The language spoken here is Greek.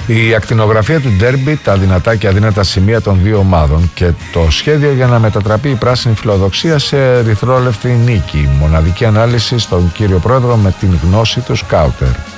Η ακτινογραφία του ντέρμπι, τα δυνατά και αδύνατα σημεία των δύο ομάδων και το σχέδιο για να μετατραπεί η πράσινη φιλοδοξία σε ερυθρόλευκη νίκη. Μοναδική ανάλυση στον κύριο Πρόεδρο με την γνώση του σκάουτερ.